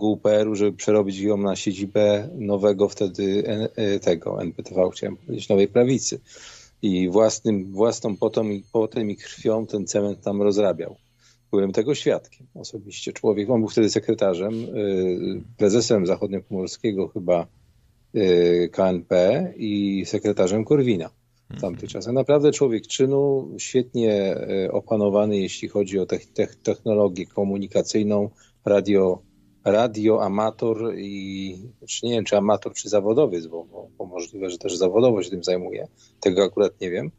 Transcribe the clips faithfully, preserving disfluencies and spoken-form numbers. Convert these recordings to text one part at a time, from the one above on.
okręgu U P R u, żeby przerobić ją na siedzibę nowego wtedy tego N P T V, chciałem powiedzieć, Nowej Prawicy. I własnym, własną potem i, potem i krwią ten cement tam rozrabiał. Byłem tego świadkiem osobiście. Człowiek, on był wtedy sekretarzem, prezesem zachodniopomorskiego chyba K N P i sekretarzem Korwina w tamtych czasach. Naprawdę człowiek czynu, świetnie opanowany, jeśli chodzi o te, te, technologię komunikacyjną, radio, radio, amator i czy nie wiem, czy amator, czy zawodowiec, bo, bo, bo możliwe, że też zawodowo się tym zajmuje. Tego akurat nie wiem.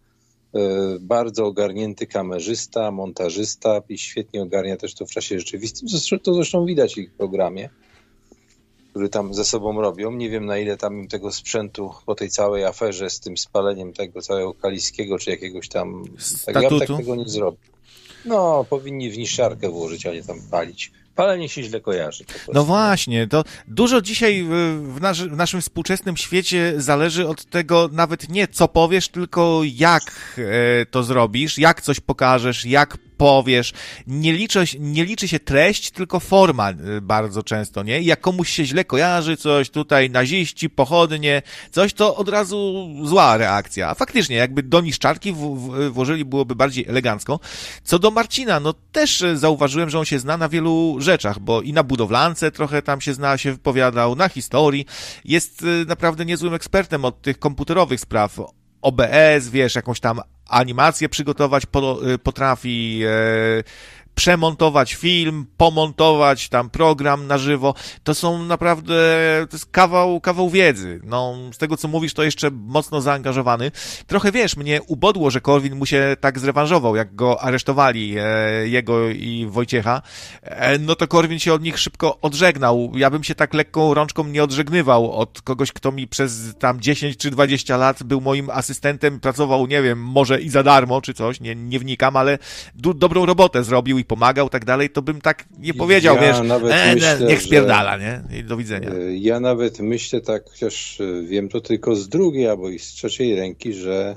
Bardzo ogarnięty kamerzysta, montażysta i świetnie ogarnia też to w czasie rzeczywistym. To zresztą widać w ich programie, który tam ze sobą robią. Nie wiem, na ile tam im tego sprzętu po tej całej aferze z tym spaleniem tego całego Kaliskiego, czy jakiegoś tam... Tak, ja bym tak tego nie zrobił. No, powinni w niszczarkę włożyć, a nie tam palić. Palenie się źle kojarzy. No właśnie, to dużo dzisiaj w, nasz, w naszym współczesnym świecie zależy od tego nawet nie co powiesz, tylko jak e, to zrobisz, jak coś pokażesz, jak powiesz. Nie liczy, nie liczy się treść, tylko forma bardzo często, nie? I jak komuś się źle kojarzy coś tutaj, naziści, pochodnie, coś, to od razu zła reakcja. A faktycznie, jakby do niszczarki w, w, włożyli, byłoby bardziej elegancko. Co do Marcina, no też zauważyłem, że on się zna na wielu rzeczach, bo i na budowlance trochę tam się zna, się wypowiadał, na historii. Jest naprawdę niezłym ekspertem od tych komputerowych spraw. O B S, wiesz, jakąś tam animację przygotować potrafi, e, przemontować film, pomontować tam program na żywo. To są naprawdę, to jest kawał, kawał wiedzy. No, z tego co mówisz, to jeszcze mocno zaangażowany. Trochę, wiesz, mnie ubodło, że Korwin mu się tak zrewanżował, jak go aresztowali, e, jego i Wojciecha. E, no to Korwin się od nich szybko odżegnał. Ja bym się tak lekką rączką nie odżegnywał od kogoś, kto mi przez tam dziesięć czy dwadzieścia lat był moim asystentem, pracował, nie wiem, może i za darmo, czy coś, nie, nie wnikam, ale do, dobrą robotę zrobił i pomagał, tak dalej, to bym tak nie powiedział, ja wiesz, e, myślę, niech spierdala, nie? I do widzenia. Ja nawet myślę tak, chociaż wiem to tylko z drugiej albo i z trzeciej ręki, że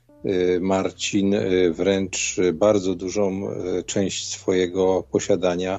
Marcin wręcz bardzo dużą część swojego posiadania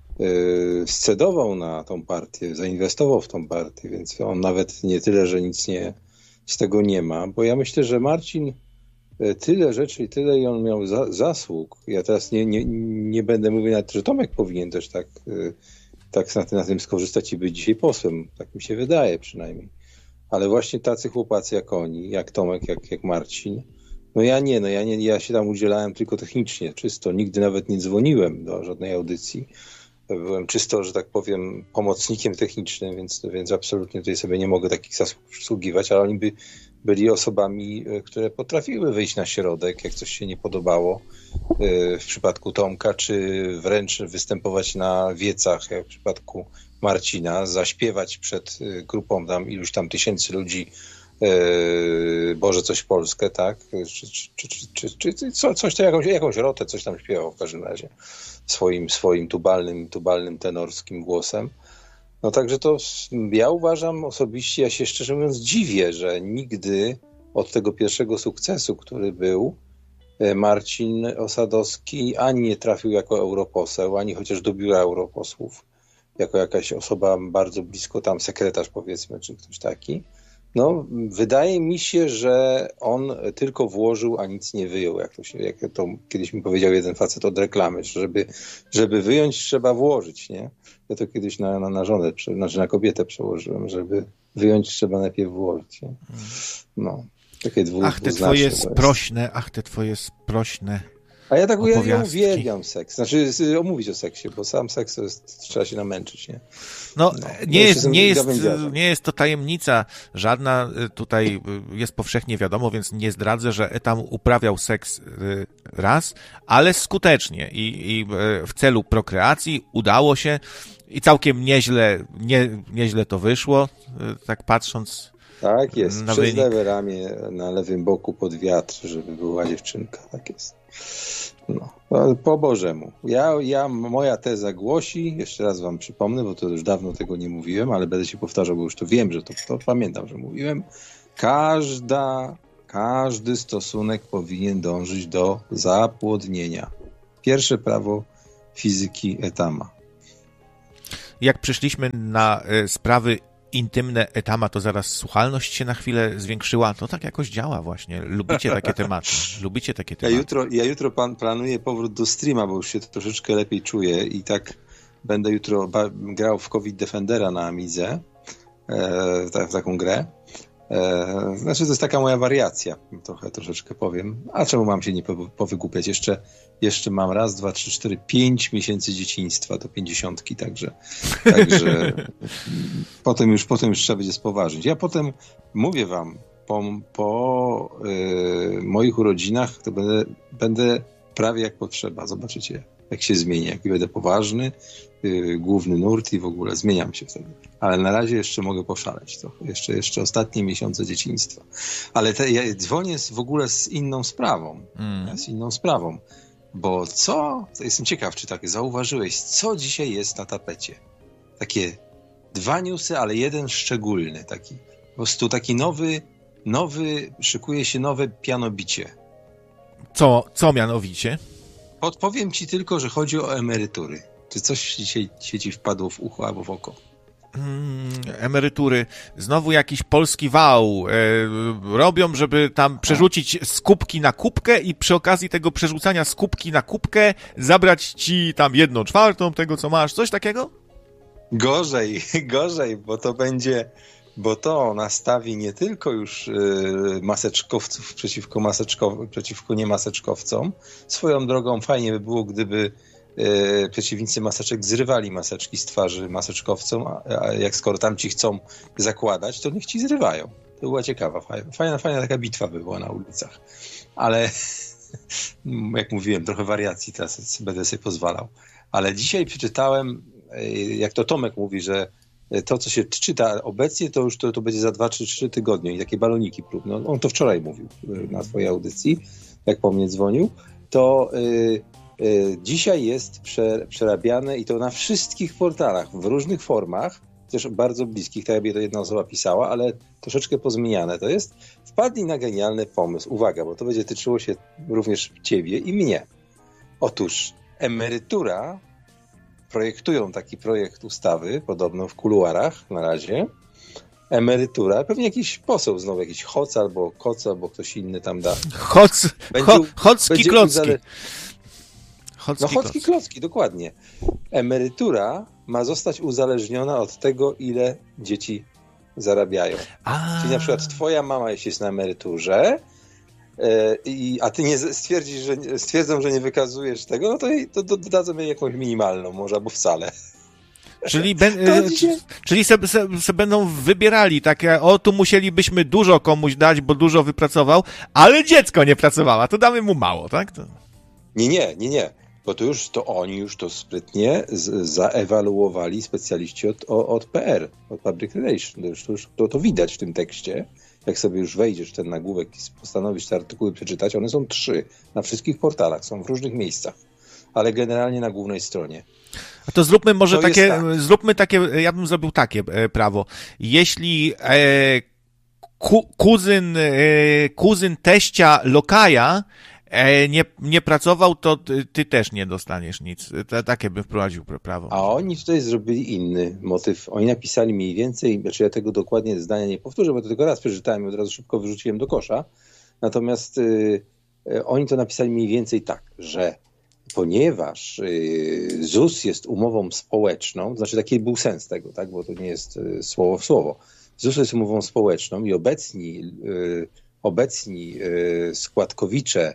scedował na tą partię, zainwestował w tą partię, więc on nawet nie tyle, że nic nie, z tego nie ma, bo ja myślę, że Marcin tyle rzeczy i tyle i on miał za, zasług. Ja teraz nie, nie, nie będę mówił nawet, że Tomek powinien też tak, tak na, tym, na tym skorzystać i być dzisiaj posłem. Tak mi się wydaje przynajmniej. Ale właśnie tacy chłopacy jak oni, jak Tomek, jak, jak Marcin, no ja nie, no ja nie, ja się tam udzielałem tylko technicznie, czysto. Nigdy nawet nie dzwoniłem do żadnej audycji. Byłem czysto, że tak powiem, pomocnikiem technicznym, więc, więc absolutnie tutaj sobie nie mogę takich zasług przysługiwać, ale oni by byli osobami, które potrafiły wyjść na środek, jak coś się nie podobało w przypadku Tomka, czy wręcz występować na wiecach, jak w przypadku Marcina, zaśpiewać przed grupą tam iluś tam tysięcy ludzi Boże coś Polskę, tak? Czy, czy, czy, czy, czy coś, to jakąś, jakąś rotę, coś tam śpiewał w każdym razie swoim, swoim tubalnym, tubalnym tenorskim głosem. No także to ja uważam osobiście, ja się szczerze mówiąc dziwię, że nigdy od tego pierwszego sukcesu, który był, Marcin Osadowski ani nie trafił jako europoseł, ani chociaż do biura europosłów, jako jakaś osoba bardzo blisko tam, sekretarz powiedzmy, czy ktoś taki. No, wydaje mi się, że on tylko włożył, a nic nie wyjął, jak to, się, jak to kiedyś mi powiedział jeden facet od reklamy, że żeby, żeby wyjąć, trzeba włożyć, nie? Ja to kiedyś na, na, na żonę, znaczy na kobietę przełożyłem, żeby wyjąć, trzeba najpierw włożyć, nie? No, takie dwu, Ach, te twoje sprośne, ach, te twoje sprośne A ja tak ja, ja uwielbiam seks. Znaczy omówić o seksie, bo sam seks to jest, trzeba się namęczyć, nie? No, no nie, jest, nie, jest, nie jest to tajemnica żadna, tutaj jest powszechnie wiadomo, więc nie zdradzę, że tam uprawiał seks raz, ale skutecznie i, i w celu prokreacji udało się i całkiem nieźle, nie, nieźle to wyszło, tak patrząc. Tak jest, przez wynik. Lewe ramię na lewym boku pod wiatr, żeby była dziewczynka, tak jest. No, po Bożemu. Ja, ja, moja teza głosi, jeszcze raz wam przypomnę, bo to już dawno tego nie mówiłem, ale będę się powtarzał, bo już to wiem, że to, to pamiętam, że mówiłem. Każda, każdy stosunek powinien dążyć do zapłodnienia. Pierwsze prawo fizyki Etama. jak przyszliśmy na y, sprawy intymne etama, to zaraz słuchalność się na chwilę zwiększyła. To tak jakoś działa właśnie. Lubicie takie tematy. Lubicie takie tematy. Ja jutro, ja jutro pan, planuję powrót do streama, bo już się troszeczkę lepiej czuję i tak będę jutro ba- grał w COVID Defendera na Amidze, e, ta, w taką grę. E, znaczy to jest taka moja wariacja, trochę troszeczkę powiem. A czemu mam się nie po, powygłupiać? Jeszcze, jeszcze mam raz, dwa, trzy, cztery, pięć miesięcy dzieciństwa do pięćdziesiątki, także, także potem, już, potem już trzeba będzie spoważyć. Ja potem, mówię wam, po, po y, moich urodzinach to będę, będę prawie jak potrzeba. Zobaczycie, jak się zmienię, jaki będę poważny, yy, główny nurt i w ogóle zmieniam się wtedy. Ale na razie jeszcze mogę poszaleć trochę. Jeszcze, jeszcze ostatnie miesiące dzieciństwa. Ale te, ja dzwonię z, w ogóle z inną sprawą. Mm. Z inną sprawą. Bo co, to jestem ciekaw, czy tak zauważyłeś, co dzisiaj jest na tapecie? Takie dwa newsy, ale jeden szczególny. Taki, po prostu taki nowy, nowy, szykuje się nowe pianobicie. Co, co mianowicie? Podpowiem ci tylko, że chodzi o emerytury. Czy coś dzisiaj się ci wpadło w ucho albo w oko? Hmm, emerytury. Znowu jakiś polski wał e, robią, żeby tam przerzucić z kubki na kubkę i przy okazji tego przerzucania z kubki na kubkę zabrać ci tam jedną czwartą tego, co masz. Coś takiego? Gorzej, gorzej, bo to będzie... Bo to nastawi nie tylko już y, maseczkowców przeciwko, maseczkow- przeciwko niemaseczkowcom. Swoją drogą fajnie by było, gdyby y, przeciwnicy maseczek zrywali maseczki z twarzy maseczkowcom, a, a jak skoro tamci chcą zakładać, to niech ci zrywają. To była ciekawa, fajna, fajna, fajna taka bitwa by była na ulicach. Ale jak mówiłem, trochę wariacji teraz będę sobie pozwalał. Ale dzisiaj przeczytałem, y, jak to Tomek mówi, że to, co się czyta obecnie, to już to, to będzie za dwa czy trzy tygodnie i takie baloniki próbne. On to wczoraj mówił na twojej audycji, jak po mnie dzwonił. To y, y, dzisiaj jest prze, przerabiane i to na wszystkich portalach, w różnych formach, też bardzo bliskich, tak jakby to jedna osoba pisała, ale troszeczkę pozmieniane to jest. Wpadli na genialny pomysł. Uwaga, bo to będzie tyczyło się również ciebie i mnie. Otóż emerytura, projektują taki projekt ustawy, podobno w kuluarach na razie, emerytura, pewnie jakiś poseł znowu, jakiś Hoc albo Koc, albo ktoś inny tam da. Hoc, ho, Hocki Klocki. Uzale... Hocki, no Hocki Klocki, dokładnie. Emerytura ma zostać uzależniona od tego, ile dzieci zarabiają. A. Czyli na przykład twoja mama, jeśli jest na emeryturze, I, a ty nie stwierdzisz, że stwierdzą, że nie wykazujesz tego, no to, to, to dadzą jej jakąś minimalną, może albo wcale. Czyli, ben, się... czyli se, se, se będą wybierali takie, o tu musielibyśmy dużo komuś dać, bo dużo wypracował, ale dziecko nie pracowało, to damy mu mało, tak? To... Nie, nie, nie, nie, bo to już to oni już to sprytnie z, zaewaluowali specjaliści od, od P R, od Public Relations, to, już, to, już, to, to widać w tym tekście. Jak sobie już wejdziesz w ten nagłówek i postanowisz te artykuły przeczytać, one są trzy. Na wszystkich portalach, są w różnych miejscach. Ale generalnie na głównej stronie. A to zróbmy może to takie, tak. zróbmy takie, ja bym zrobił takie e, prawo. Jeśli e, ku, kuzyn, e, kuzyn teścia lokaja e, nie, nie pracował, to ty, ty też nie dostaniesz nic. T- takie bym wprowadził prawo. A oni tutaj zrobili inny motyw. Oni napisali mniej więcej, znaczy ja tego dokładnie zdania nie powtórzę, bo to tylko raz przeczytałem i od razu szybko wyrzuciłem do kosza. Natomiast y, y, oni to napisali mniej więcej tak, że ponieważ y, Z U S jest umową społeczną, znaczy taki był sens tego, tak, bo to nie jest y, słowo w słowo. Z U S jest umową społeczną i obecni, y, obecni y, składkowicze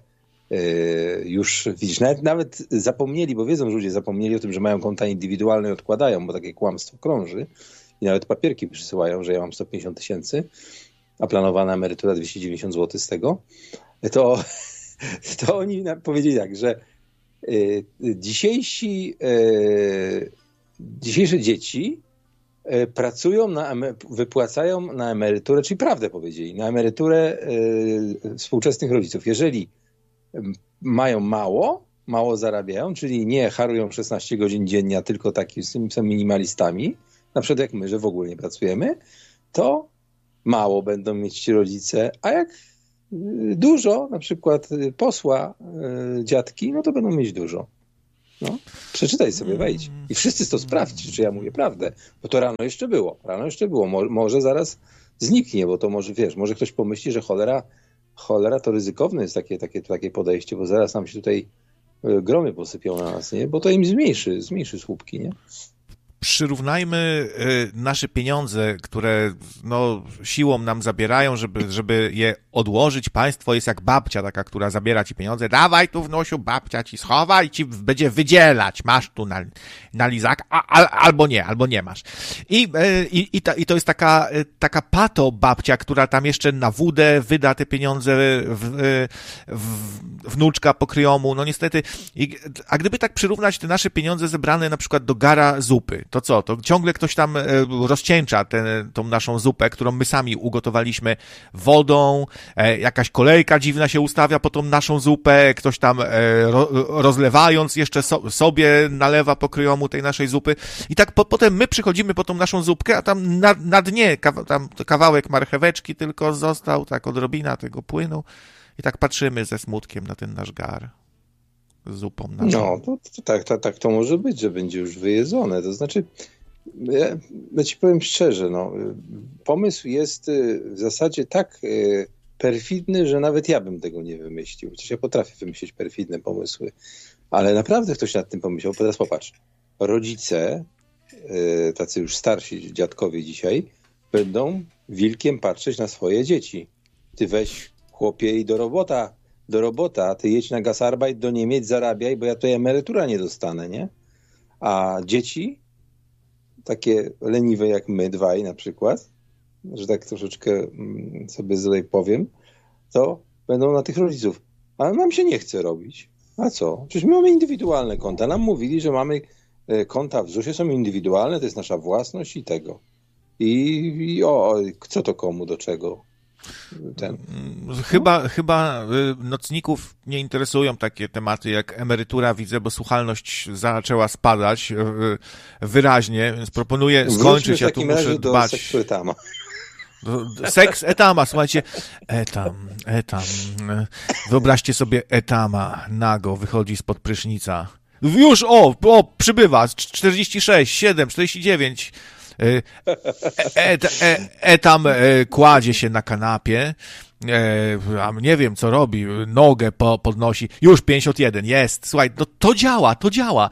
już, widzisz, nawet, nawet zapomnieli, bo wiedzą, że ludzie zapomnieli o tym, że mają konta indywidualne i odkładają, bo takie kłamstwo krąży i nawet papierki przysyłają, że ja mam sto pięćdziesiąt tysięcy, a planowana emerytura dwieście dziewięćdziesiąt złotych z tego, to, to oni powiedzieli tak, że y, dzisiejsi, y, dzisiejsze dzieci y, pracują, na, wypłacają na emeryturę, czyli prawdę powiedzieli, na emeryturę y, współczesnych rodziców. Jeżeli mają mało, mało zarabiają, czyli nie harują szesnaście godzin dziennie, a tylko taki, są minimalistami, na przykład jak my, że w ogóle nie pracujemy, to mało będą mieć ci rodzice, a jak dużo, na przykład posła dziadki, no to będą mieć dużo. No, przeczytaj sobie, wejdź. I wszyscy to sprawdźcie, czy ja mówię prawdę. Bo to rano jeszcze było. Rano jeszcze było. Mo- może zaraz zniknie, bo to może, wiesz, może ktoś pomyśli, że cholera, cholera to ryzykowne jest takie, takie, takie podejście, bo zaraz nam się tutaj gromy posypią na nas, nie? Bo to im zmniejszy, zmniejszy słupki, nie? Przyrównajmy nasze pieniądze, które no, siłą nam zabierają, żeby, żeby je odłożyć. Państwo jest jak babcia taka, która zabiera ci pieniądze. Dawaj tu, wnosiu, babcia ci schowa i ci będzie wydzielać. Masz tu na, na lizak, a, a, albo nie, albo nie masz. I, i, i, ta, i to jest taka, taka pato babcia, która tam jeszcze na wódę wyda te pieniądze, w, w, wnuczka pokryją mu. No niestety. I, a gdyby tak przyrównać te nasze pieniądze zebrane na przykład do gara zupy, to co? To ciągle ktoś tam rozcieńcza tę, tą naszą zupę, którą my sami ugotowaliśmy wodą, jakaś kolejka dziwna się ustawia po tą naszą zupę, ktoś tam rozlewając jeszcze so, sobie nalewa pokryjomu tej naszej zupy i tak po, potem my przychodzimy po tą naszą zupkę, a tam na, na dnie kawa, tam kawałek marcheweczki tylko został, tak odrobina tego płynu i tak patrzymy ze smutkiem na ten nasz gar. Zupą na no, to, to, tak, to, tak to może być, że będzie już wyjedzone. To znaczy, ja, ja ci powiem szczerze, no, pomysł jest w zasadzie tak perfidny, że nawet ja bym tego nie wymyślił. Chociaż ja potrafię wymyślić perfidne pomysły. Ale naprawdę ktoś nad tym pomyślał. Teraz popatrz. Rodzice, tacy już starsi dziadkowie dzisiaj, będą wilkiem patrzeć na swoje dzieci. Ty weź, chłopie, i do robota. do robota, ty jedź na Gasarbeit do Niemiec, zarabiaj, bo ja tutaj emerytura nie dostanę, nie? A dzieci, takie leniwe jak my, dwaj na przykład, że tak troszeczkę sobie tutaj powiem, to będą na tych rodziców. Ale nam się nie chce robić. A co? Przecież my mamy indywidualne konta. Nam mówili, że mamy konta w zusie, są indywidualne, to jest nasza własność i tego. I, i o, co to komu, do czego? Ten. Chyba, no? chyba nocników nie interesują takie tematy jak emerytura, widzę, bo słuchalność zaczęła spadać wyraźnie, więc proponuję skończyć, ja tu muszę do dbać. Seksu etama. Seks etama, słuchajcie, etam, etam. Wyobraźcie sobie etama, nago, wychodzi spod prysznica. Już, o, o, przybywa, czterdzieści sześć, siedem, czterdzieści dziewięć. E, e, e, etam e, kładzie się na kanapie, e, a nie wiem co robi, nogę po, podnosi, już pięćdziesiąt jeden, jest, słuchaj, no to działa, to działa.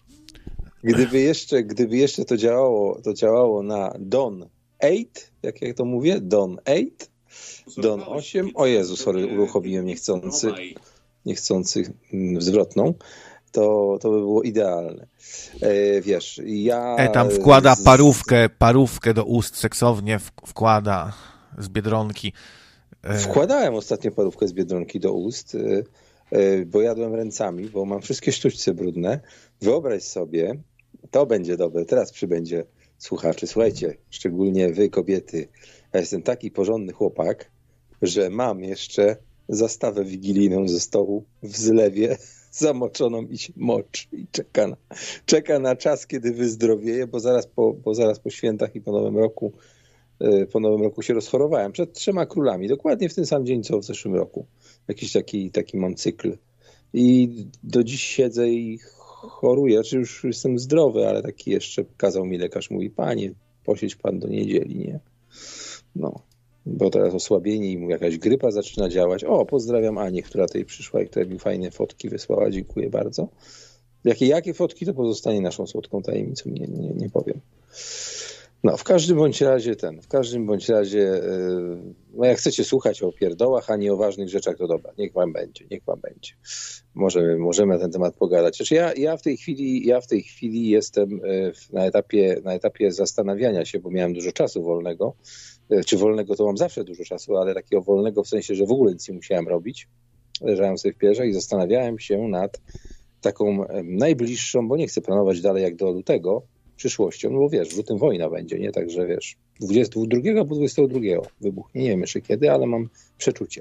Gdyby jeszcze, gdyby jeszcze to działało, to działało na Don osiem, jak ja to mówię, Don osiem, Don osiem, o Jezu, sorry, uruchomiłem niechcący, niechcący zwrotną. To, to by było idealne. E, wiesz, ja... E, tam wkłada parówkę, parówkę do ust, seksownie wkłada z Biedronki. E... Wkładałem ostatnio parówkę z Biedronki do ust, e, bo jadłem ręcami, bo mam wszystkie sztućce brudne. Wyobraź sobie, to będzie dobre, teraz przybędzie słuchaczy. Słuchajcie, szczególnie wy, kobiety, ja jestem taki porządny chłopak, że mam jeszcze zastawę wigilijną ze stołu w zlewie, zamoczoną i się moczy i czeka na, czeka na czas, kiedy wyzdrowieje, bo zaraz po, bo zaraz po świętach i po Nowym Roku po Nowym Roku się rozchorowałem. Przed trzema królami, dokładnie w ten sam dzień, co w zeszłym roku. Jakiś taki, taki mam cykl. I do dziś siedzę i choruję. Znaczy już jestem zdrowy, ale taki jeszcze kazał mi lekarz, mówi, panie, posiedź pan do niedzieli, nie? No. Bo teraz osłabienie i mu jakaś grypa zaczyna działać. O, pozdrawiam Anię, która tutaj przyszła i która mi fajne fotki wysłała. Dziękuję bardzo. Jakie, jakie fotki, to pozostanie naszą słodką tajemnicą, nie, nie, nie powiem. No, w każdym bądź razie ten, w każdym bądź razie, yy, no jak chcecie słuchać o pierdołach, a nie o ważnych rzeczach, to dobra, niech wam będzie, niech wam będzie. Możemy, możemy na ten temat pogadać. Znaczy ja, ja w tej chwili, ja w tej chwili jestem na etapie, na etapie zastanawiania się, bo miałem dużo czasu wolnego. Czy wolnego to mam zawsze dużo czasu, ale takiego wolnego w sensie, że w ogóle nic nie musiałem robić. Leżałem sobie w pierzach i zastanawiałem się nad taką najbliższą, bo nie chcę planować dalej jak do lutego, przyszłością, no bo wiesz, w lutym wojna będzie, nie? Także wiesz, dwudziestego drugiego albo dwudziestego drugiego wybuchnie, nie wiem jeszcze kiedy, ale mam przeczucie,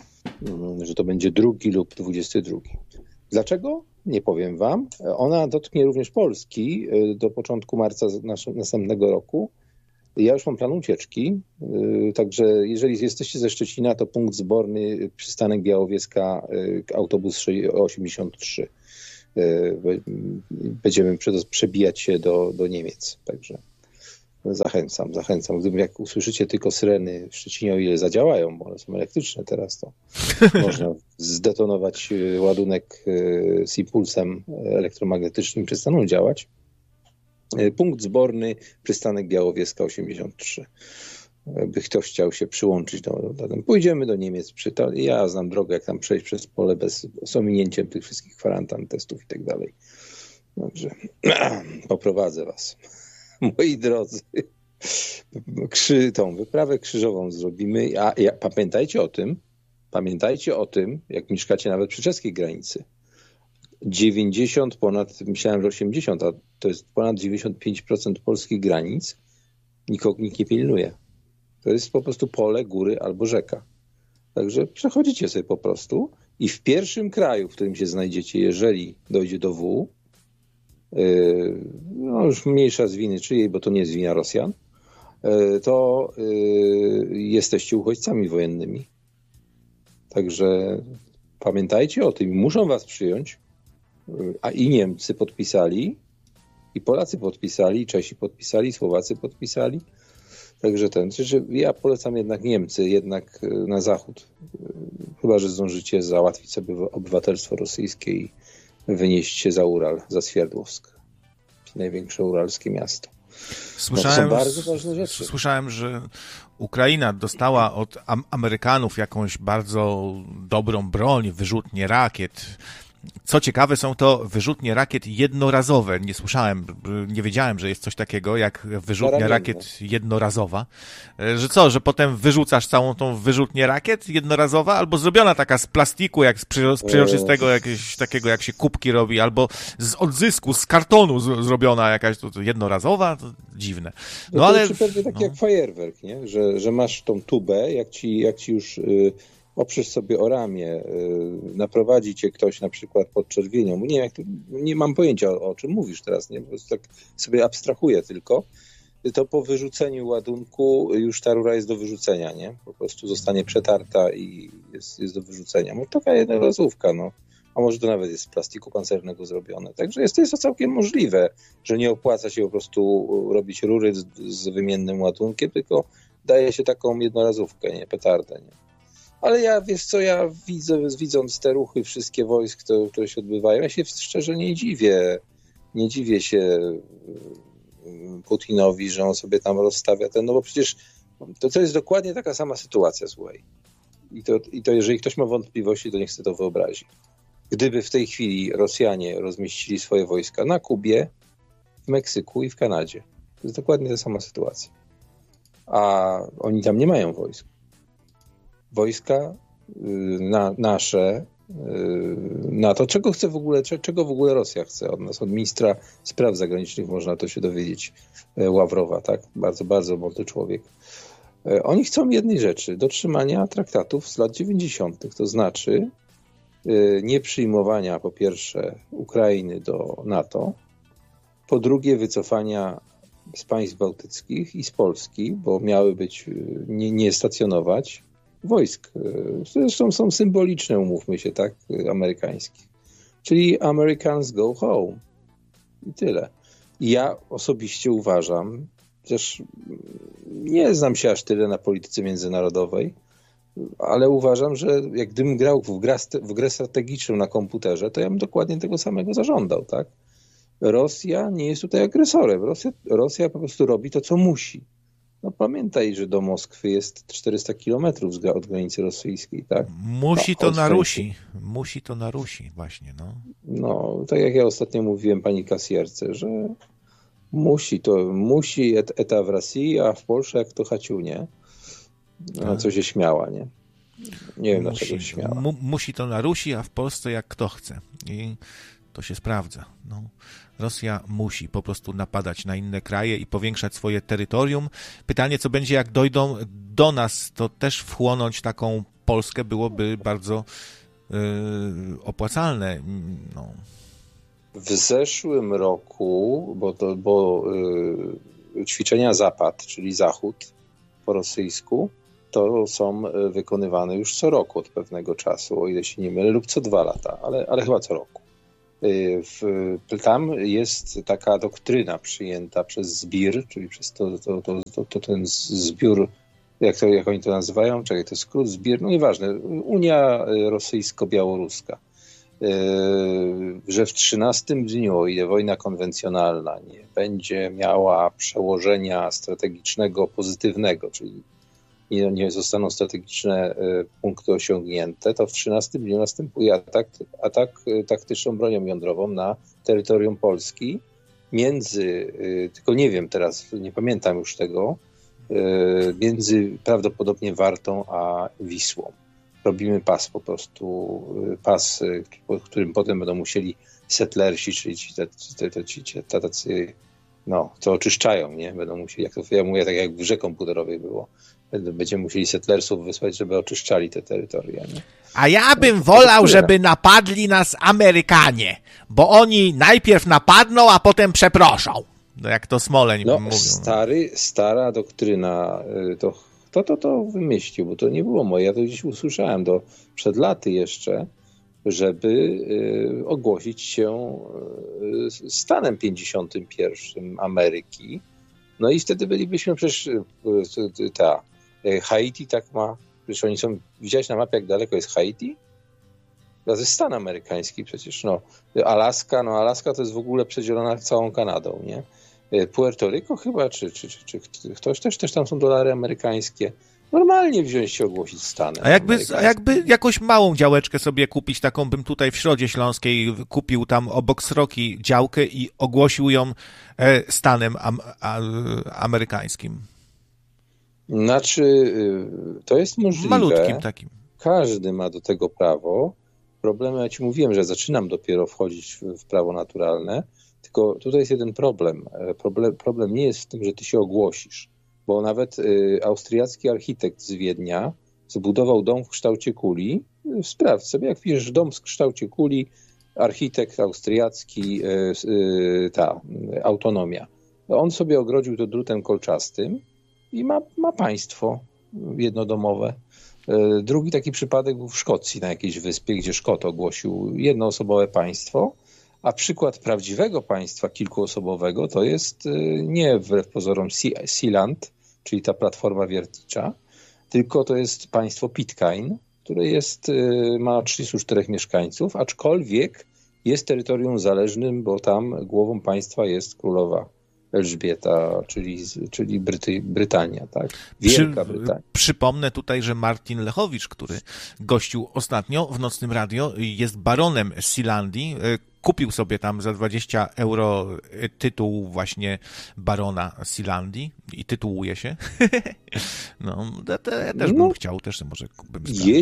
że to będzie drugi lub dwudziesty drugi. Dlaczego? Nie powiem wam. Ona dotknie również Polski do początku marca następnego roku. Ja już mam plan ucieczki, także jeżeli jesteście ze Szczecina, to punkt zborny, przystanek Białowieska, autobus osiemdziesiąt trzy. będziemy przebijać się do, do Niemiec. Także zachęcam, zachęcam. Gdyby jak usłyszycie tylko syreny w Szczecinie, o ile zadziałają, bo one są elektryczne teraz, to można zdetonować ładunek z impulsem elektromagnetycznym, przestaną działać. Punkt zborny, przystanek Białowieska osiemdziesiąt trzy. By ktoś chciał się przyłączyć do, do tego. Pójdziemy do Niemiec. Przy to, ja znam drogę, jak tam przejść przez pole bez, z ominięciem tych wszystkich kwarantan, testów i tak dalej. Dobrze. Poprowadzę was. Moi drodzy, Krzy, tą wyprawę krzyżową zrobimy, a ja, pamiętajcie o tym, pamiętajcie o tym, jak mieszkacie nawet przy czeskiej granicy. dziewięćdziesiąt ponad, myślałem, że osiemdziesiąt, a to jest ponad dziewięćdziesiąt pięć procent polskich granic nikogo nikt nie pilnuje. To jest po prostu pole, góry albo rzeka. Także przechodzicie sobie po prostu i w pierwszym kraju, w którym się znajdziecie, jeżeli dojdzie do W, yy, no już mniejsza z winy czyjej, bo to nie jest wina Rosjan, yy, to yy, jesteście uchodźcami wojennymi. Także pamiętajcie o tym. Muszą was przyjąć, yy, a i Niemcy podpisali, i Polacy podpisali, i Czesi podpisali, i Słowacy podpisali. Także ten, znaczy ja polecam jednak Niemcy, jednak na zachód. Chyba że zdążycie załatwić sobie obywatelstwo rosyjskie i wynieść się za Ural, za Swierdłowsk. Największe uralskie miasto. Słyszałem, no to są bardzo ważne rzeczy. Słyszałem, że Ukraina dostała od Amerykanów jakąś bardzo dobrą broń, wyrzutnie rakiet. Co ciekawe, są to wyrzutnie rakiet jednorazowe. Nie słyszałem, nie wiedziałem, że jest coś takiego jak wyrzutnia rakiet jednorazowa. Że co, że potem wyrzucasz całą tą wyrzutnię rakiet jednorazowa, albo zrobiona taka z plastiku, jak z przeźroczystego jakiegoś takiego, jak się kubki robi, albo z odzysku, z kartonu z, zrobiona jakaś to, to jednorazowa, to dziwne. No, no ale... To pewnie tak no. jak fajerwerk, nie? Że, że masz tą tubę, jak ci, jak ci już... Yy... oprzesz sobie o ramię, yy, naprowadzi cię ktoś na przykład pod czerwienią. Nie, jak to, nie mam pojęcia o, o czym mówisz teraz, nie? Po prostu tak sobie abstrahuję tylko. To po wyrzuceniu ładunku już ta rura jest do wyrzucenia, nie? Po prostu zostanie przetarta i jest, jest do wyrzucenia. No taka jednorazówka, no. A może to nawet jest z plastiku pancernego zrobione. Także jest, jest to całkiem możliwe, że nie opłaca się po prostu robić rury z, z wymiennym ładunkiem, tylko daje się taką jednorazówkę, nie? Petardę, nie? Ale ja, wiesz co, ja widzę, widząc te ruchy wszystkie wojsk, które, które się odbywają, ja się szczerze nie dziwię. Nie dziwię się Putinowi, że on sobie tam rozstawia ten, no bo przecież to, to jest dokładnie taka sama sytuacja, słuchaj. I to, I to jeżeli ktoś ma wątpliwości, to niech sobie to wyobrazi. Gdyby w tej chwili Rosjanie rozmieścili swoje wojska na Kubie, w Meksyku i w Kanadzie. To jest dokładnie ta sama sytuacja. A oni tam nie mają wojsk. Wojska na, nasze, na to, czego chce w ogóle, czego w ogóle Rosja chce od nas, od ministra spraw zagranicznych można to się dowiedzieć, Ławrowa, tak? Bardzo, bardzo mądry człowiek. Oni chcą jednej rzeczy, dotrzymania traktatów z lat dziewięćdziesiątych, to znaczy nie przyjmowania po pierwsze Ukrainy do NATO, po drugie wycofania z państw bałtyckich i z Polski, bo miały być, nie, nie stacjonować wojsk. Zresztą są symboliczne, umówmy się, tak, amerykańskich. Czyli Americans go home. I tyle. I ja osobiście uważam, też nie znam się aż tyle na polityce międzynarodowej, ale uważam, że jak gdybym grał w grę, w grę strategiczną na komputerze, to ja bym dokładnie tego samego zażądał, tak? Rosja nie jest tutaj agresorem. Rosja, Rosja po prostu robi to, co musi. No pamiętaj, że do Moskwy jest czterysta kilometrów od granicy rosyjskiej, tak? Musi no, to na Rusi. Musi to na Rusi, właśnie, no. No, tak jak ja ostatnio mówiłem pani kasjerce, że musi to, musi et, eta w Rosji, a w Polsce jak to chaciunie. No, co się śmiała, nie? Nie wiem, musi, dlaczego się śmiała. Mu, musi to na Rusi, a w Polsce jak kto chce. I to się sprawdza. No. Rosja musi po prostu napadać na inne kraje i powiększać swoje terytorium. Pytanie, co będzie, jak dojdą do nas, to też wchłonąć taką Polskę byłoby bardzo yy, opłacalne. No. W zeszłym roku, bo, to, bo yy, ćwiczenia Zapad, czyli Zachód po rosyjsku, to są wykonywane już co roku od pewnego czasu, o ile się nie mylę, lub co dwa lata, ale, ale chyba co roku. W, tam jest taka doktryna przyjęta przez zbir, czyli przez to, to, to, to, to ten zbiór, jak, to, jak oni to nazywają, czekaj, to jest skrót zbir, no nieważne, Unia Rosyjsko-Białoruska, że w trzynastym dniu, o ile wojna konwencjonalna nie będzie miała przełożenia strategicznego pozytywnego, czyli nie, nie zostaną strategiczne punkty osiągnięte, to w trzynastym dniu następuje atak, atak taktyczną bronią jądrową na terytorium Polski między, tylko nie wiem teraz, nie pamiętam już tego, między prawdopodobnie Wartą a Wisłą. Robimy pas po prostu, pas, po którym potem będą musieli settlersi, czyli ci, ci, ci, tacy, no, co oczyszczają, nie? Będą musieli, jak to ja mówię, tak jak w grze komputerowej było, będziemy musieli settlersów wysłać, żeby oczyszczali te terytoria. Nie? A ja bym no, wolał, żeby napadli nas Amerykanie, bo oni najpierw napadną, a potem przeproszą. No jak to Smoleń no, mówił. Stary, stara doktryna, to kto to, to wymyślił, bo to nie było moje, ja to gdzieś usłyszałem do, przed laty jeszcze, żeby y, ogłosić się y, stanem pięćdziesiątym pierwszym Ameryki. No i wtedy bylibyśmy przecież y, y, ta y, Haiti tak ma, przecież oni są, widziałeś na mapie jak daleko jest Haiti? To jest stan amerykański przecież, no. Alaska, no Alaska to jest w ogóle przedzielona całą Kanadą, nie? Puerto Rico chyba, czy, czy, czy, czy ktoś też, też tam są dolary amerykańskie. Normalnie wziąć się ogłosić stanem. A jakby, a jakby jakąś małą działeczkę sobie kupić, taką bym tutaj w Środzie Śląskiej kupił tam obok Sroki działkę i ogłosił ją stanem am, a, amerykańskim. Znaczy, to jest możliwe. Malutkim takim. Każdy ma do tego prawo. Problem, ja ci mówiłem, że zaczynam dopiero wchodzić w, w prawo naturalne. Tylko tutaj jest jeden problem. problem. Problem nie jest w tym, że ty się ogłosisz, bo nawet y, austriacki architekt z Wiednia zbudował dom w kształcie kuli. Sprawdź sobie, jak piszesz dom w kształcie kuli, architekt austriacki, y, y, ta y, autonomia. On sobie ogrodził to drutem kolczastym i ma, ma państwo jednodomowe. Y, drugi taki przypadek był w Szkocji, na jakiejś wyspie, gdzie Szkot ogłosił jednoosobowe państwo. A przykład prawdziwego państwa kilkuosobowego to jest nie wbrew pozorom Sealand, czyli ta platforma wiertnicza, tylko to jest państwo Pitcairn, które jest, ma trzydziestu czterech mieszkańców, aczkolwiek jest terytorium zależnym, bo tam głową państwa jest królowa Elżbieta, czyli, czyli Bryty, Brytania, tak? Wielka Przy, Brytania. Przypomnę tutaj, że Martin Lechowicz, który gościł ostatnio w Nocnym Radio, jest baronem Sealandii. Kupił sobie tam za dwadzieścia euro tytuł właśnie barona Sealandii i tytułuje się. No, ja też bym no, chciał, też może bym sprawdził.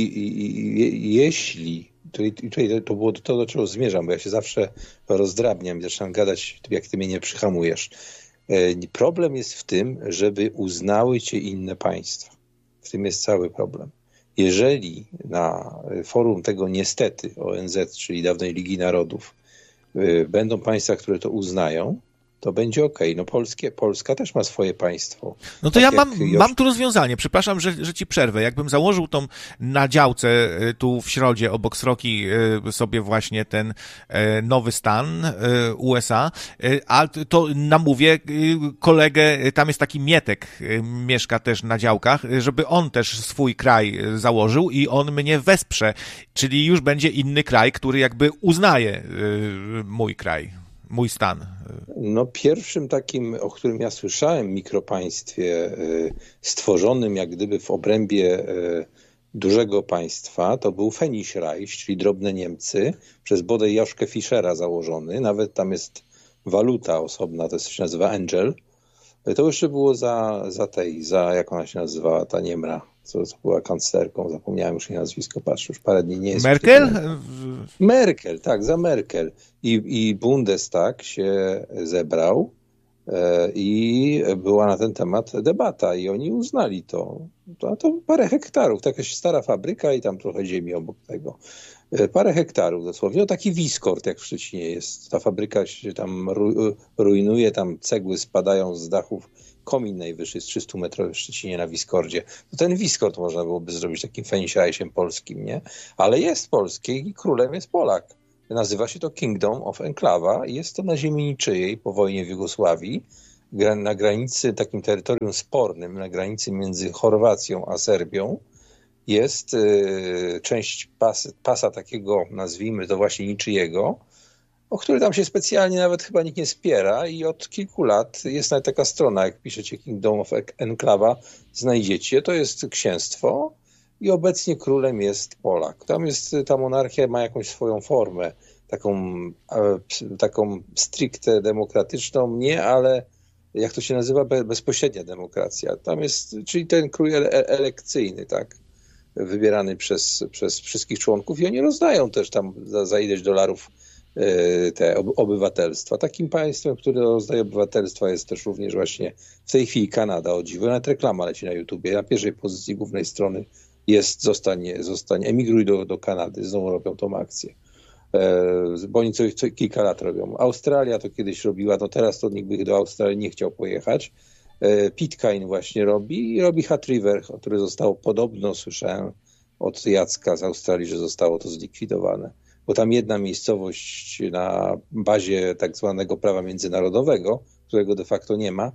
Jeśli, jeśli Tutaj, tutaj to było to, do czego zmierzam, bo ja się zawsze rozdrabniam i zaczynam gadać, jak ty mnie nie przyhamujesz. Problem jest w tym, żeby uznały cię inne państwa. W tym jest cały problem. Jeżeli na forum tego niestety O N Z, czyli dawnej Ligi Narodów, będą państwa, które to uznają, to będzie okej. Okay. No Polskie, Polska też ma swoje państwo. No to tak ja mam, Josz... mam tu rozwiązanie. Przepraszam, że, że ci przerwę. Jakbym założył tą na działce tu w Środzie obok Sroki sobie właśnie ten nowy stan U S A, a to namówię kolegę, tam jest taki Mietek, mieszka też na działkach, żeby on też swój kraj założył i on mnie wesprze. Czyli już będzie inny kraj, który jakby uznaje mój kraj. Mój stan. No pierwszym takim, o którym ja słyszałem, mikropaństwie stworzonym jak gdyby w obrębie dużego państwa, to był Fenischreich, czyli drobne Niemcy, przez bodaj Joszkę Fischera założony. Nawet tam jest waluta osobna, to się nazywa Angel. To jeszcze było za, za tej, za jak ona się nazywała, ta Niemra, co, co była kanclerką, zapomniałem już jej nazwisko, patrz, już parę dni nie jest. Merkel? Merkel, tak, za Merkel. I, i Bundestag się zebrał e, i była na ten temat debata i oni uznali to. To, to parę hektarów, to jakaś stara fabryka i tam trochę ziemi obok tego. E, parę hektarów dosłownie. No taki Wiskort jak w Szczecinie jest. Ta fabryka się tam ru, rujnuje, tam cegły spadają z dachów. Komin najwyższy jest trzysta metrów w Szczecinie na Wiskordzie. To ten Wiskort można byłoby zrobić takim Fenischreichem polskim, nie? Ale jest polski i królem jest Polak. nazywa się to Kingdom of Enklawa i jest to na ziemi niczyjej po wojnie w Jugosławii, na granicy, takim terytorium spornym, na granicy między Chorwacją a Serbią. Jest y, część pas, pasa takiego, nazwijmy to właśnie niczyjego, o który tam się specjalnie nawet chyba nikt nie spiera i od kilku lat jest nawet taka strona, jak piszecie Kingdom of Enklawa, znajdziecie, to jest księstwo i obecnie królem jest Polak. Tam jest, ta monarchia ma jakąś swoją formę, taką, taką stricte demokratyczną, nie, ale jak to się nazywa, bezpośrednia demokracja. Tam jest, czyli ten król elekcyjny, tak, wybierany przez, przez wszystkich członków i oni rozdają też tam za, za ileś dolarów te obywatelstwa. Takim państwem, które rozdaje obywatelstwa, jest też również właśnie w tej chwili Kanada, o dziwo. Nawet reklama leci na YouTubie. Na pierwszej pozycji głównej strony jest zostań, zostań emigruj do, do Kanady. Znowu robią tą akcję. Bo oni co, co kilka lat robią. Australia to kiedyś robiła, no teraz to nikt by do Australii nie chciał pojechać. Pitcairn właśnie robi i robi Hat River, które zostało podobno, słyszałem od Jacka z Australii, że zostało to zlikwidowane. Bo tam jedna miejscowość na bazie tak zwanego prawa międzynarodowego, którego de facto nie ma,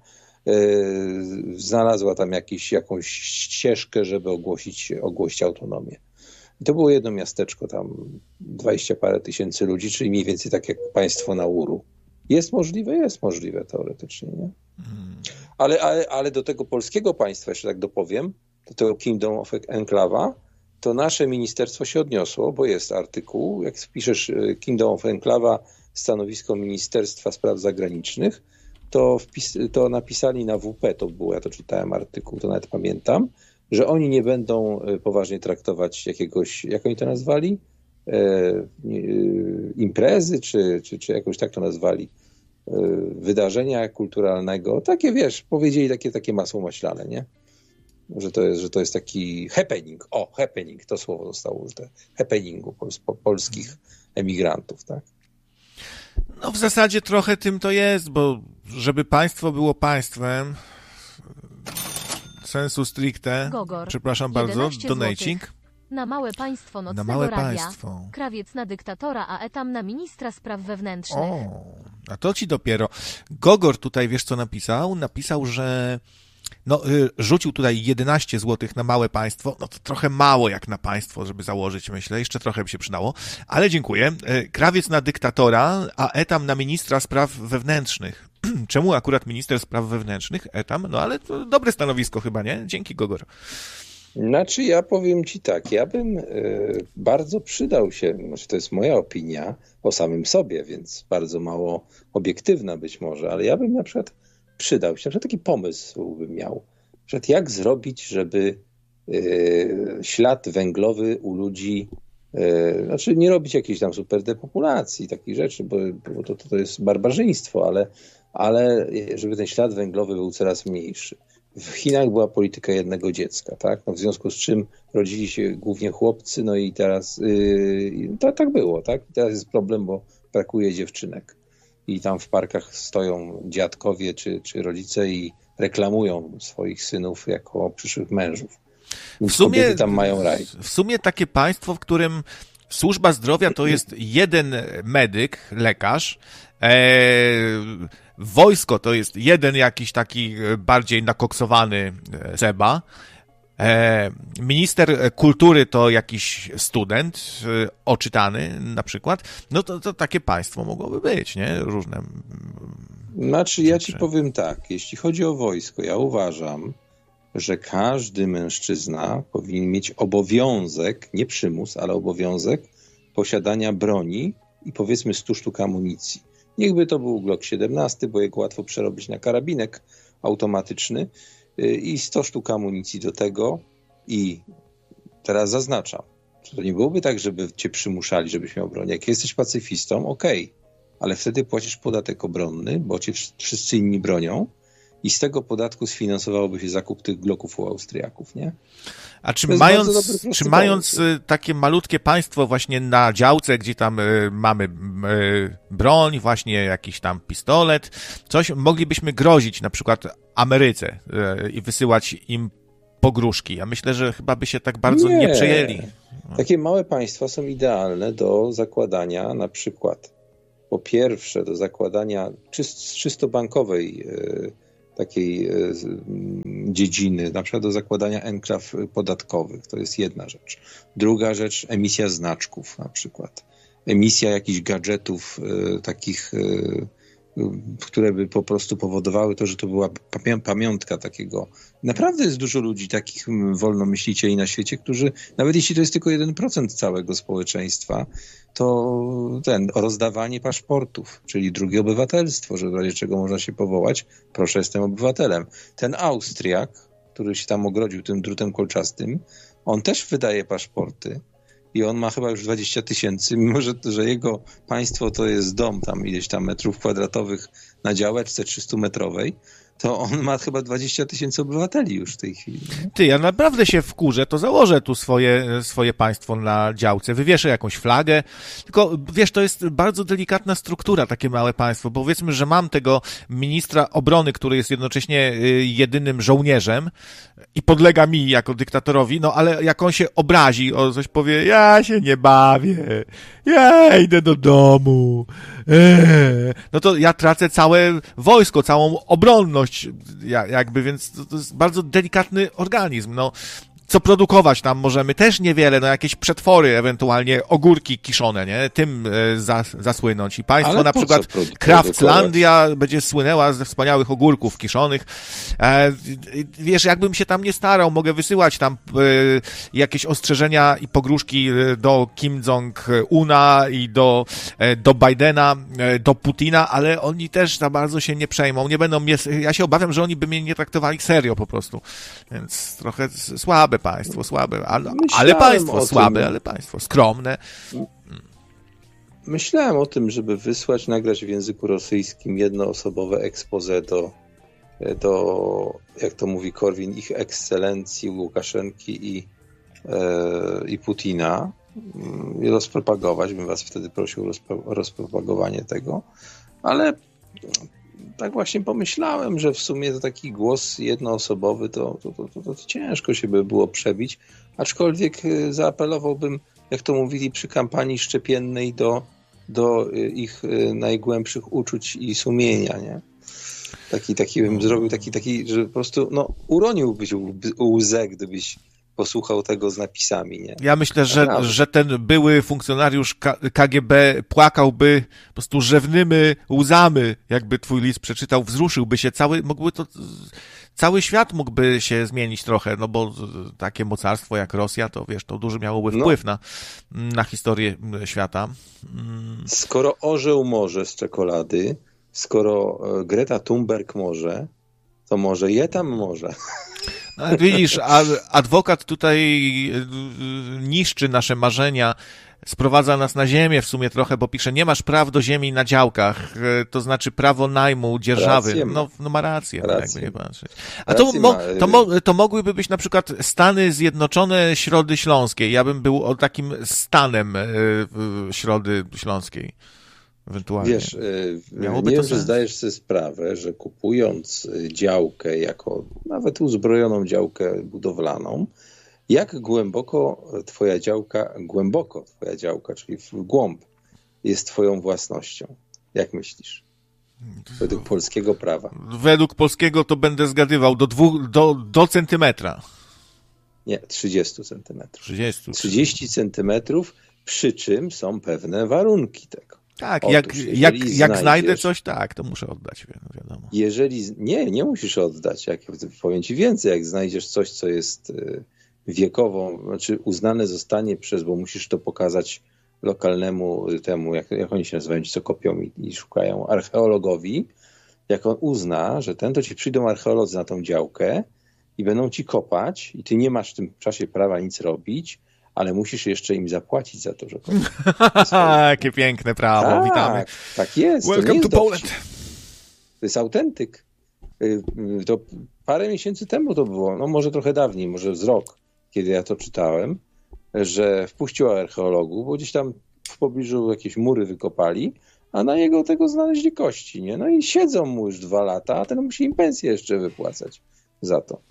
yy, znalazła tam jakiś, jakąś ścieżkę, żeby ogłosić, ogłosić autonomię. I to było jedno miasteczko, tam dwadzieścia parę tysięcy ludzi, czyli mniej więcej tak jak państwo Nauru. Jest możliwe? Jest możliwe teoretycznie, nie? Ale, ale, ale do tego polskiego państwa, jeszcze tak dopowiem, do tego Kingdom of Enklawa, to nasze ministerstwo się odniosło, bo jest artykuł, jak wpiszesz Kingdom of Enklawa, stanowisko Ministerstwa Spraw Zagranicznych, to, wpis, to napisali na W P, to było, ja to czytałem artykuł, to nawet pamiętam, że oni nie będą poważnie traktować jakiegoś, jak oni to nazwali, e, e, imprezy, czy, czy, czy jakoś tak to nazwali, e, wydarzenia kulturalnego. Takie, wiesz, powiedzieli takie, takie masło maślane, nie? Że to, jest, że to jest taki happening. O, happening, to słowo zostało użyte. Happeningu pols, po, polskich emigrantów, tak? No w zasadzie trochę tym to jest, bo żeby państwo było państwem, sensu stricte, Gogor, przepraszam bardzo, donating. Na małe państwo nocnego na małe radia, państwo. krawiec na dyktatora, a etam na ministra spraw wewnętrznych. O, a to ci dopiero. Gogor tutaj, wiesz co napisał? Napisał, że no, y, rzucił tutaj jedenaście złotych na małe państwo, no to trochę mało jak na państwo, żeby założyć, myślę, jeszcze trochę by się przydało, ale dziękuję. Y, krawiec na dyktatora, a etam na ministra spraw wewnętrznych. Czemu akurat minister spraw wewnętrznych, etam? No ale to dobre stanowisko chyba, nie? Dzięki, Gogor. Znaczy ja powiem ci tak, ja bym y, bardzo przydał się, znaczy to jest moja opinia o samym sobie, więc bardzo mało obiektywna być może, ale ja bym na przykład przydał się, na przykład taki pomysł bym miał, na przykład jak zrobić, żeby y, ślad węglowy u ludzi, y, znaczy nie robić jakiejś tam super depopulacji, takich rzeczy, bo, bo to, to jest barbarzyństwo, ale, ale żeby ten ślad węglowy był coraz mniejszy. W Chinach była polityka jednego dziecka, tak? No w związku z czym rodzili się głównie chłopcy, no i teraz yy, to, tak było, tak? I teraz jest problem, bo brakuje dziewczynek. I tam w parkach stoją dziadkowie czy, czy rodzice i reklamują swoich synów jako przyszłych mężów. W sumie, tam mają raj. W sumie takie państwo, w którym służba zdrowia to jest jeden medyk, lekarz, e, wojsko to jest jeden jakiś taki bardziej nakoksowany Seba, e, minister kultury to jakiś student e, oczytany na przykład, no to, to takie państwo mogłoby być, nie? Różne. Znaczy ja ci powiem tak, jeśli chodzi o wojsko, ja uważam, że każdy mężczyzna powinien mieć obowiązek, nie przymus, ale obowiązek posiadania broni i powiedzmy stu sztuk amunicji. Niechby to był Glock siedemnaście, bo jego łatwo przerobić na karabinek automatyczny i sto sztuk amunicji do tego. I teraz zaznaczam, to nie byłoby tak, żeby cię przymuszali, żebyś miał broń. Jak jesteś pacyfistą, okej, okay, ale wtedy płacisz podatek obronny, bo cię wszyscy inni bronią i z tego podatku sfinansowałoby się zakup tych Glocków u Austriaków, nie? A czy mając, dobry, czy mając takie malutkie państwo właśnie na działce, gdzie tam y, mamy y, broń, właśnie jakiś tam pistolet, coś, moglibyśmy grozić na przykład Ameryce y, i wysyłać im pogróżki. Ja myślę, że chyba by się tak bardzo nie, nie przejęli. Takie małe państwa są idealne do zakładania na przykład, po pierwsze do zakładania czyst, czysto bankowej takiej dziedziny, na przykład do zakładania enklaw podatkowych. To jest jedna rzecz. Druga rzecz, emisja znaczków na przykład. Emisja jakichś gadżetów takich, które by po prostu powodowały to, że to była pamiątka takiego. Naprawdę jest dużo ludzi, takich wolnomyślicieli na świecie, którzy, nawet jeśli to jest tylko jeden procent całego społeczeństwa, to ten, rozdawanie paszportów, czyli drugie obywatelstwo, że w razie czego można się powołać, proszę, jestem obywatelem. Ten Austriak, który się tam ogrodził tym drutem kolczastym, on też wydaje paszporty. I on ma chyba już dwadzieścia tysięcy, mimo że, że jego państwo to jest dom tam ileś tam metrów kwadratowych na działeczce trzystumetrowej, to on ma chyba dwadzieścia tysięcy obywateli już w tej chwili. Nie? Ty, ja naprawdę się wkurzę, to założę tu swoje, swoje państwo na działce, wywieszę jakąś flagę, tylko wiesz, to jest bardzo delikatna struktura, takie małe państwo, bo powiedzmy, że mam tego ministra obrony, który jest jednocześnie jedynym żołnierzem i podlega mi jako dyktatorowi, no ale jak on się obrazi, o coś powie, ja się nie bawię, ja idę do domu, eee, no to ja tracę całe wojsko, całą obronność, jakby, więc to, to jest bardzo delikatny organizm, no. Co produkować tam możemy? Też niewiele, no jakieś przetwory, ewentualnie ogórki kiszone, nie? Tym e, zas, zasłynąć. I państwo na przykład Kraftslandia będzie słynęła ze wspaniałych ogórków kiszonych. E, wiesz, jakbym się tam nie starał, mogę wysyłać tam e, jakieś ostrzeżenia i pogróżki do Kim Jong-una i do, e, do Bidena, e, do Putina, ale oni też za bardzo się nie przejmą. Nie będą mnie, ja się obawiam, że oni by mnie nie traktowali serio po prostu. Więc trochę słabe państwo, słabe, ale, ale państwo słabe, tym, ale państwo skromne. Myślałem o tym, żeby wysłać, nagrać w języku rosyjskim jednoosobowe expose do, do jak to mówi Korwin, ich ekscelencji Łukaszenki i, e, i Putina i rozpropagować. Bym was wtedy prosił o rozpropagowanie tego, ale tak właśnie pomyślałem, że w sumie to taki głos jednoosobowy to, to, to, to, to ciężko się by było przebić, aczkolwiek zaapelowałbym, jak to mówili przy kampanii szczepiennej, do, do ich najgłębszych uczuć i sumienia, nie? Taki, taki bym zrobił, taki, taki, że po prostu no, uroniłbyś łzę, gdybyś posłuchał tego z napisami, nie? Ja myślę, że, że ten były funkcjonariusz K G B płakałby po prostu rzewnymi łzami, jakby twój list przeczytał, wzruszyłby się, cały, mógłby to, cały świat mógłby się zmienić trochę, no bo takie mocarstwo jak Rosja, to wiesz, to duży miałoby wpływ no. na, na historię świata. Skoro orzeł może z czekolady, skoro Greta Thunberg może, to może je tam może. No, widzisz, adwokat tutaj niszczy nasze marzenia, sprowadza nas na ziemię w sumie trochę, bo pisze, nie masz praw do ziemi na działkach, to znaczy prawo najmu, dzierżawy. No, no ma rację, no, jakby nie patrzeć. A to, mo, to, mo, to mogłyby być na przykład Stany Zjednoczone Środy Śląskiej. Ja bym był o takim stanem Środy Śląskiej. Ewentualnie. Wiesz, Miałoby nie wiem, że zdajesz sobie sprawę, że kupując działkę jako nawet uzbrojoną działkę budowlaną, jak głęboko twoja działka, głęboko twoja działka, czyli w głąb, jest twoją własnością. Jak myślisz? Według polskiego prawa. Według polskiego to będę zgadywał do dwóch, do, do centymetra. Nie, trzydzieści centymetrów. trzydzieści. trzydzieści centymetrów, przy czym są pewne warunki tego. Tak, Otóż, jak, jak, jak znajdę coś, tak, to muszę oddać, wiadomo. Jeżeli, nie, nie musisz oddać, jak, powiem ci więcej, jak znajdziesz coś, co jest wiekową, znaczy uznane zostanie przez, bo musisz to pokazać lokalnemu temu, jak, jak oni się nazywają, ci co kopią i, i szukają, archeologowi, jak on uzna, że ten, to ci przyjdą archeolodzy na tą działkę i będą ci kopać i ty nie masz w tym czasie prawa nic robić, ale musisz jeszcze im zapłacić za to, że to jakie piękne prawo, tak, witamy. Tak jest. Welcome to jest to Poland. To jest autentyk. To parę miesięcy temu to było, no może trochę dawniej, może z rok, kiedy ja to czytałem, że wpuścił archeologów, bo gdzieś tam w pobliżu jakieś mury wykopali, a na jego tego znaleźli kości, nie? No i siedzą mu już dwa lata, a ten musi im pensję jeszcze wypłacać za to.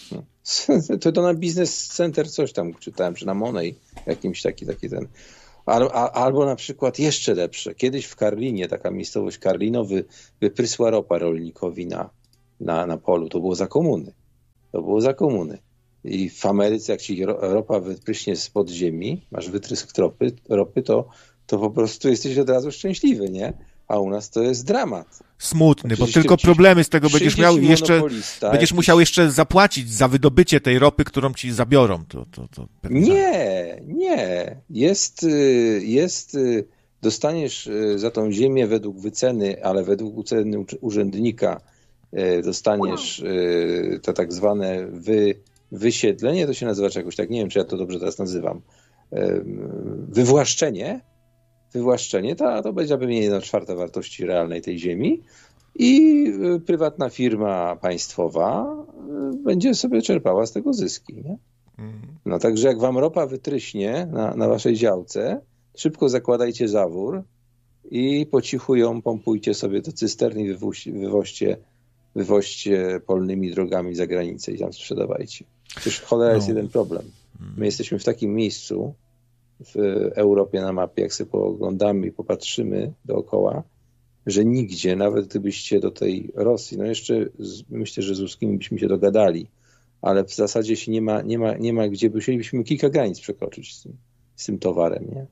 To, to na Business Center coś tam czytałem, czy na Money jakimś taki, taki ten. Al, a, albo na przykład jeszcze lepsze. Kiedyś w Karlinie, taka miejscowość Karlino, wy, wyprysła ropa rolnikowi na, na, na polu. To było za komuny. To było za komuny. I w Ameryce, jak ci ropa wypryśnie spod ziemi, masz wytrysk tropy, ropy, to, to po prostu jesteś od razu szczęśliwy, nie? A u nas to jest dramat. Smutny, bo tylko problemy z tego będziesz miał i jeszcze będziesz jakiś... musiał jeszcze zapłacić za wydobycie tej ropy, którą ci zabiorą. To, to, to nie, nie. Jest, jest, dostaniesz za tą ziemię według wyceny, ale według wyceny urzędnika dostaniesz to tak zwane wy, wysiedlenie, to się nazywa czegoś tak, nie wiem, czy ja to dobrze teraz nazywam, wywłaszczenie, wywłaszczenie, to, to będzie mniej jedna czwarta wartości realnej tej ziemi i prywatna firma państwowa będzie sobie czerpała z tego zyski. Nie? No także jak wam ropa wytryśnie na, na waszej działce, szybko zakładajcie zawór i po cichu ją pompujcie sobie do cysterny i wywoźcie, wywoźcie, wywoźcie polnymi drogami za granicę i tam sprzedawajcie. Przecież cholera no. jest jeden problem. My jesteśmy w takim miejscu, w Europie na mapie, jak sobie pooglądamy i popatrzymy dookoła, że nigdzie, nawet gdybyście do tej Rosji, no jeszcze z, myślę, że z ruskimi byśmy się dogadali, ale w zasadzie się nie ma, nie ma, nie ma gdzie, musielibyśmy kilka granic przekroczyć z tym, z tym towarem, nie?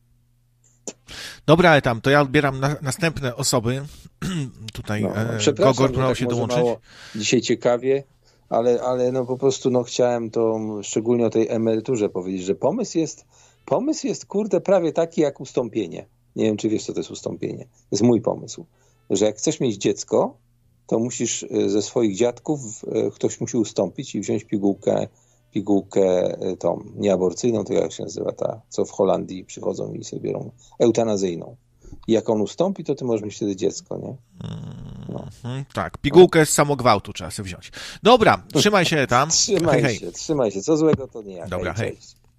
Dobra, ale tam, to ja odbieram na, następne osoby. Tutaj no, e, Gogor próbował tak się dołączyć. Dzisiaj ciekawie, ale, ale no po prostu no chciałem to szczególnie o tej emeryturze powiedzieć, że pomysł jest Pomysł jest, kurde, prawie taki jak ustąpienie. Nie wiem, czy wiesz, co to jest ustąpienie. To jest mój pomysł. Że jak chcesz mieć dziecko, to musisz ze swoich dziadków, ktoś musi ustąpić i wziąć pigułkę, pigułkę tą nieaborcyjną, to jak się nazywa ta, co w Holandii przychodzą i sobie biorą, eutanazyjną. I jak on ustąpi, to ty możesz mieć wtedy dziecko, nie? No. Hmm, tak, pigułkę no. z samogwałtu trzeba sobie wziąć. Dobra, trzymaj się tam. Trzymaj hej, się, hej. trzymaj się. Co złego to nie ja. Dobra, hej. hej.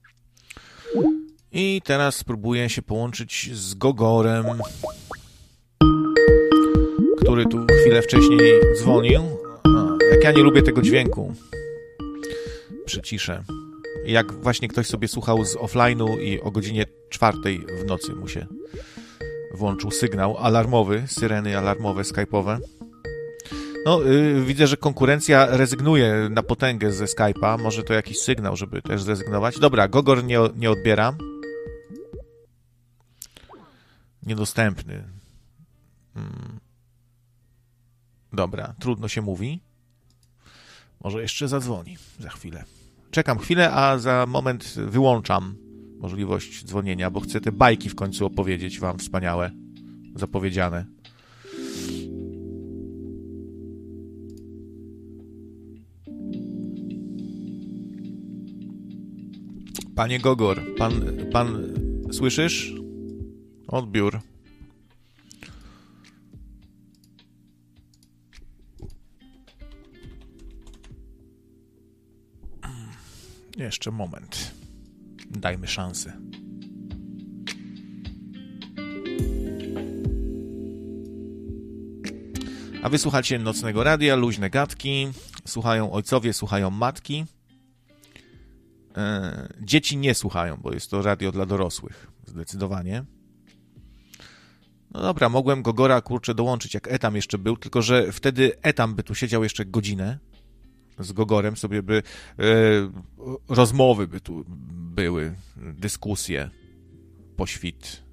I teraz spróbuję się połączyć z Gogorem, który tu chwilę wcześniej dzwonił. A, jak ja nie lubię tego dźwięku. Przyciszę. Jak właśnie ktoś sobie słuchał z offline'u i o godzinie czwartej w nocy mu się włączył sygnał alarmowy, syreny alarmowe, skype'owe. No, yy, widzę, że konkurencja rezygnuje na potęgę ze Skype'a. Może to jakiś sygnał, żeby też zrezygnować. Dobra, Gogor nie, nie odbiera. Niedostępny. Hmm. Dobra, trudno się mówi. Może jeszcze zadzwoni za chwilę. Czekam chwilę, a za moment wyłączam możliwość dzwonienia, bo chcę te bajki w końcu opowiedzieć wam wspaniałe, zapowiedziane. Panie Gogor, pan, pan słyszysz? Odbiór. Jeszcze moment. Dajmy szansę. A wy słuchacie Nocnego Radia, luźne gadki. Słuchają ojcowie, słuchają matki. Dzieci nie słuchają, bo jest to radio dla dorosłych. Zdecydowanie. No dobra, mogłem Gogora, kurczę, dołączyć, jak Etam jeszcze był, tylko że wtedy Etam by tu siedział jeszcze godzinę z Gogorem, sobie by e, rozmowy by tu były, dyskusje, poświt.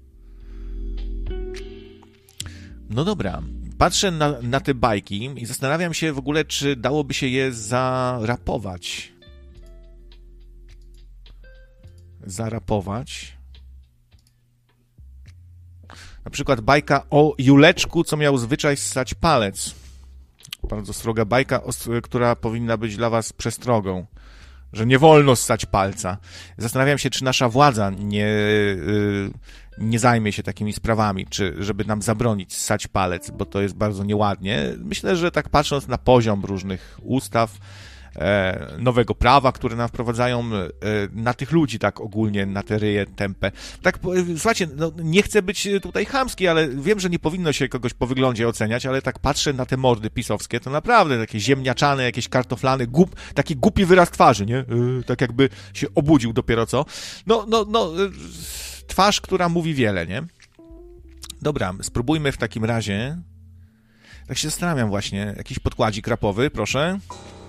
No dobra, patrzę na, na te bajki i zastanawiam się w ogóle, czy dałoby się je zarapować. Zarapować. Na przykład bajka o Juleczku, co miał zwyczaj ssać palec. Bardzo sroga bajka, która powinna być dla was przestrogą, że nie wolno ssać palca. Zastanawiam się, czy nasza władza nie, nie zajmie się takimi sprawami, czy żeby nam zabronić ssać palec, bo to jest bardzo nieładnie. Myślę, że tak patrząc na poziom różnych ustaw, e, nowego prawa, które nam wprowadzają e, na tych ludzi, tak ogólnie, na te ryje tępe. Tak, słuchajcie, no, nie chcę być tutaj chamski, ale wiem, że nie powinno się kogoś po wyglądzie oceniać, ale tak patrzę na te mordy pisowskie, to naprawdę takie ziemniaczane, jakieś kartoflane, głup, taki głupi wyraz twarzy, nie? Yy, tak jakby się obudził dopiero co. No, no, no, yy, twarz, która mówi wiele, nie? Dobra, spróbujmy w takim razie. Tak się zastanawiam właśnie. Jakiś podkładzik rapowy, proszę.